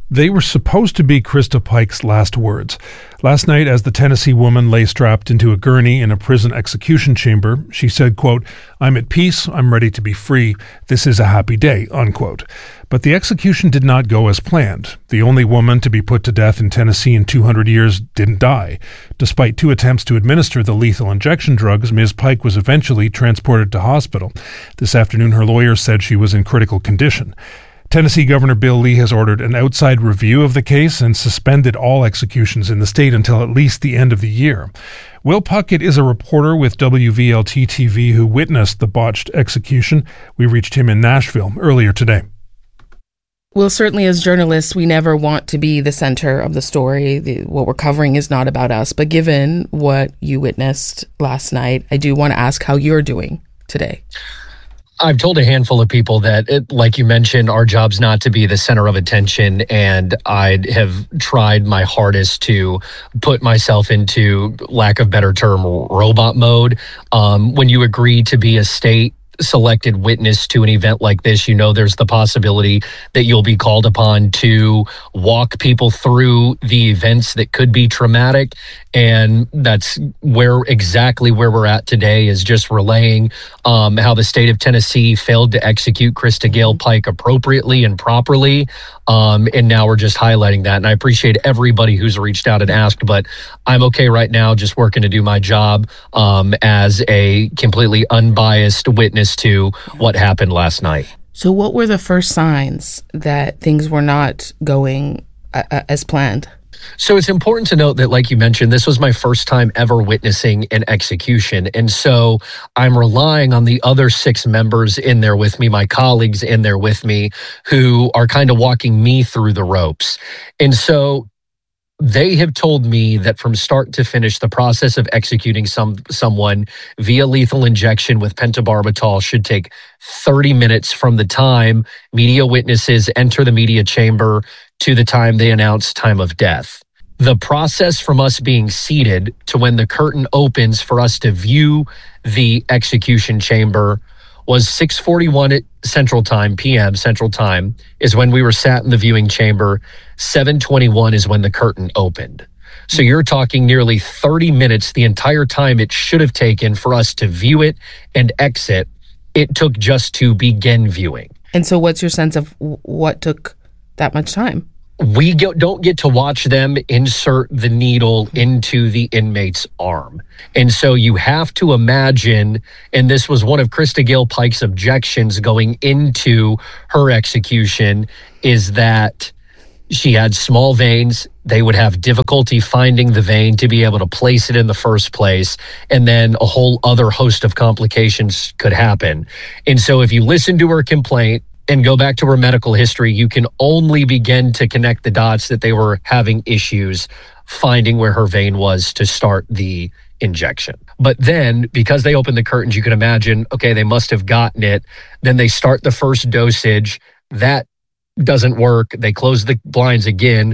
They were supposed to be Krista Pike's last words. Last night, as the Tennessee woman lay strapped into a gurney in a prison execution chamber, she said, quote, "I'm at peace, I'm ready to be free, this is a happy day," unquote. But the execution did not go as planned. The only woman to be put to death in Tennessee in 200 years didn't die. Despite 2 attempts to administer the lethal injection drugs, Ms. Pike was eventually transported to hospital. This afternoon, her lawyer said she was in critical condition. Tennessee Governor Bill Lee has ordered an outside review of the case and suspended all executions in the state until at least the end of the year. Will Puckett is a reporter with WVLT-TV who witnessed the botched execution. We reached him in Nashville earlier today. Well, certainly as journalists, we never want to be the center of the story. What we're covering is not about us. But given what you witnessed last night, I do want to ask how you're doing today. I've told a handful of people that, like you mentioned, our job's not to be the center of attention, and I have tried my hardest to put myself into, lack of better term, robot mode. When you agree to be a state selected witness to an event like this, you know there's the possibility that you'll be called upon to walk people through the events that could be traumatic. And that's exactly where we're at today, is just relaying how the state of Tennessee failed to execute Krista Gale Pike appropriately and properly. And now we're just highlighting that. And I appreciate everybody who's reached out and asked, but I'm okay right now, just working to do my job as a completely unbiased witness to what happened last night. So what were the first signs that things were not going as planned? So it's important to note that, like you mentioned, this was my first time ever witnessing an execution. And so I'm relying on the other 6 members in there with me, my colleagues in there with me, who are kind of walking me through the ropes. And so they have told me that from start to finish, the process of executing someone via lethal injection with pentobarbital should take 30 minutes from the time media witnesses enter the media chamber to the time they announce time of death. The process from us being seated to when the curtain opens for us to view the execution chamber was 6:41 p.m. Central Time is when we were sat in the viewing chamber. 7:21 is when the curtain opened. So you're talking nearly 30 minutes, the entire time it should have taken for us to view it and exit. It took just to begin viewing. And so what's your sense of what took that much time? We don't get to watch them insert the needle into the inmate's arm. And so you have to imagine, and this was one of Krista Gale Pike's objections going into her execution, is that she had small veins. They would have difficulty finding the vein to be able to place it in the first place. And then a whole other host of complications could happen. And so if you listen to her complaint and go back to her medical history, you can only begin to connect the dots that they were having issues finding where her vein was to start the injection. But then, because they opened the curtains, you can imagine, okay, they must have gotten it. Then they start the first dosage. That doesn't work. They close the blinds again.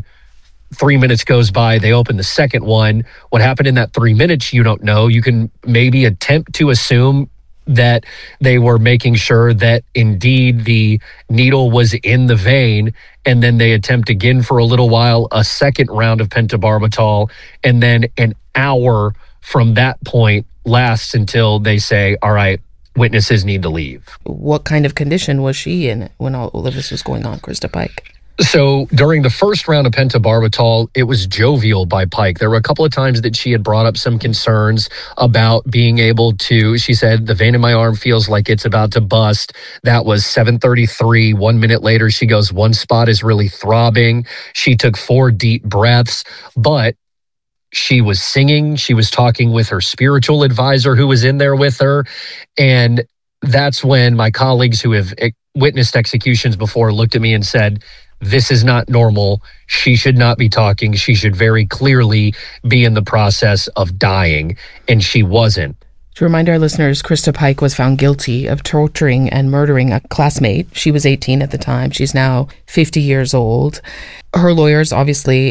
3 minutes goes by. They open the second one. What happened in that 3 minutes, you don't know. You can maybe attempt to assume that they were making sure that indeed the needle was in the vein, and then they attempt again for a little while, a second round of pentobarbital, and then an hour from that point lasts until they say, all right, witnesses need to leave. What kind of condition was she in when all of this was going on, Krista Pike? So during the first round of pentobarbital, it was jovial by Pike. There were a couple of times that she had brought up some concerns about being able to, she said, the vein in my arm feels like it's about to bust. That was 7:33. 1 minute later, she goes, one spot is really throbbing. She took 4 deep breaths, but she was singing. She was talking with her spiritual advisor who was in there with her. And that's when my colleagues who have witnessed executions before looked at me and said, this is not normal. She should not be talking. She should very clearly be in the process of dying, and she wasn't. To remind our listeners, Krista Pike was found guilty of torturing and murdering a classmate. She was 18 at the time. She's now 50 years old. Her lawyers obviously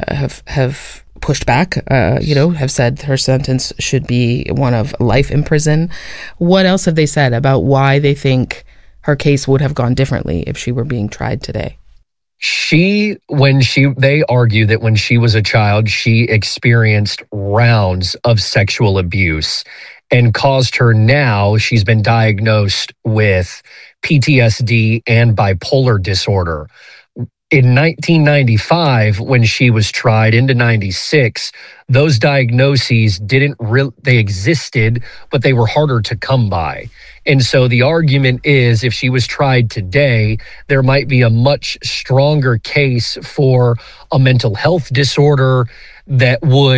have pushed back, have said her sentence should be one of life in prison. What else have they said about why they think her case would have gone differently if she were being tried today? They argue that when she was a child, she experienced rounds of sexual abuse and caused her now, she's been diagnosed with PTSD and bipolar disorder. In 1995, when she was tried into 96, those diagnoses they existed, but they were harder to come by. And so the argument is if she was tried today, there might be a much stronger case for a mental health disorder that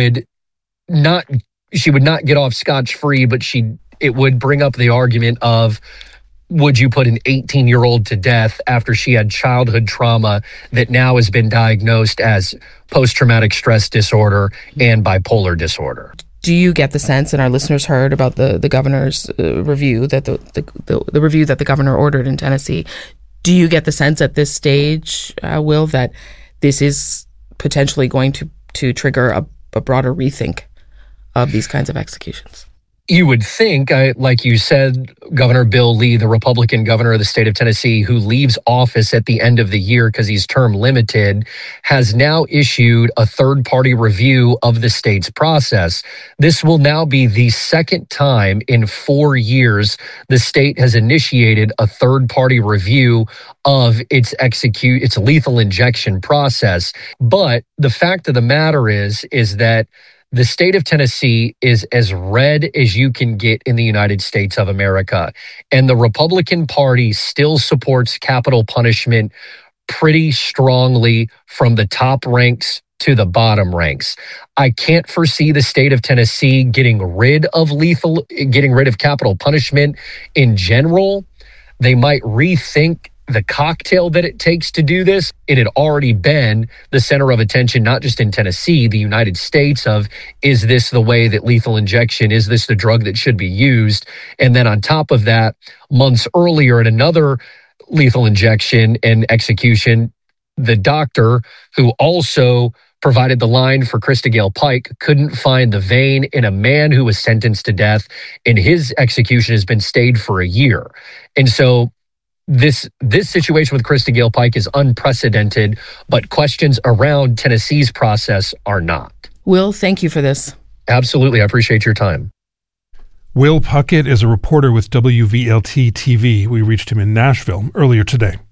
she would not get off scotch-free, but it would bring up the argument of, would you put an 18-year-old to death after she had childhood trauma that now has been diagnosed as post-traumatic stress disorder and bipolar disorder? Do you get the sense, and our listeners heard about the governor's review, that the review that the governor ordered in Tennessee, do you get the sense at this stage, Will, that this is potentially going to trigger a broader rethink of these kinds of executions? You would think, like you said, Governor Bill Lee, the Republican governor of the state of Tennessee, who leaves office at the end of the year because he's term limited, has now issued a third-party review of the state's process. This will now be the second time in 4 years the state has initiated a third-party review of its lethal injection process. But the fact of the matter is that the state of Tennessee is as red as you can get in the United States of America. And the Republican Party still supports capital punishment pretty strongly from the top ranks to the bottom ranks. I can't foresee the state of Tennessee getting rid of capital punishment in general. They might rethink the cocktail that it takes to do this. It had already been the center of attention, not just in Tennessee, the United States, of, is this the way that lethal injection, is this the drug that should be used? And then on top of that, months earlier in another lethal injection and execution, the doctor who also provided the line for Krista Gale Pike couldn't find the vein in a man who was sentenced to death, and his execution has been stayed for a year. And so this situation with Krista Gale Pike is unprecedented, but questions around Tennessee's process are not. Will, thank you for this. Absolutely. I appreciate your time. Will Puckett is a reporter with WVLT TV. We reached him in Nashville earlier today.